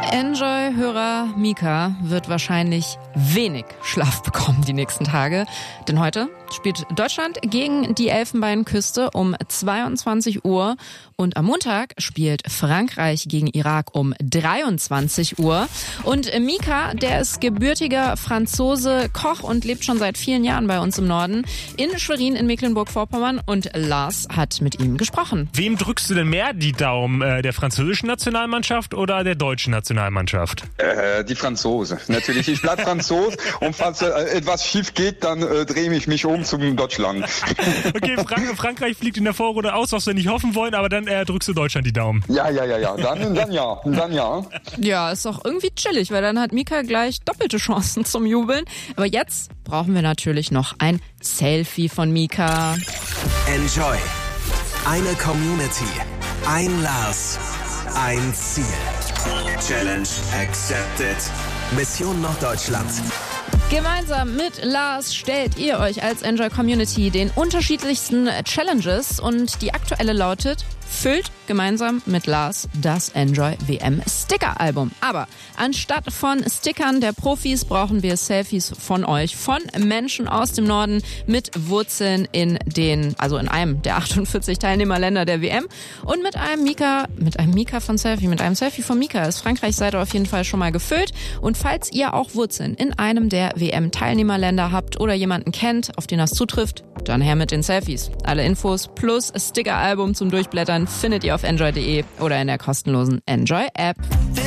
Enjoy-Hörer Mika wird wahrscheinlich wenig Schlaf bekommen die nächsten Tage. Denn heute spielt Deutschland gegen die Elfenbeinküste um 22 Uhr. Und am Montag spielt Frankreich gegen Irak um 23 Uhr. Und Mika, der ist gebürtiger Franzose, Koch und lebt schon seit vielen Jahren bei uns im Norden in Schwerin in Mecklenburg-Vorpommern. Und Lars hat mit ihm gesprochen. Wem drückst du denn mehr die Daumen? Der französischen Nationalmannschaft oder der deutschen Nationalmannschaft? Die Franzose. Natürlich, ich bleib Franzose und falls etwas schief geht, dann drehe ich mich um zum Deutschland. Okay, Frankreich fliegt in der Vorrunde aus, was wir nicht hoffen wollen, aber dann drückst du Deutschland die Daumen. Ja. Dann ja. Ja, ist doch irgendwie chillig, weil dann hat Mika gleich doppelte Chancen zum Jubeln. Aber jetzt brauchen wir natürlich noch ein Selfie von Mika. Enjoy. Eine Community. Ein Lars. Ein Ziel. Challenge accepted. Mission Norddeutschland. Gemeinsam mit Lars stellt ihr euch als Enjoy Community den unterschiedlichsten Challenges und die aktuelle lautet: Füllt gemeinsam mit Lars das Enjoy WM Sticker-Album. Aber anstatt von Stickern der Profis brauchen wir Selfies von euch, von Menschen aus dem Norden mit Wurzeln in einem der 48 Teilnehmerländer der WM und mit einem Selfie von Mika ist Frankreichs Seite auf jeden Fall schon mal gefüllt. Und falls ihr auch Wurzeln in einem der WM-Teilnehmerländer habt oder jemanden kennt, auf den das zutrifft, dann her mit den Selfies. Alle Infos plus Sticker-Album zum Durchblättern findet ihr auf enjoy.de oder in der kostenlosen Enjoy-App.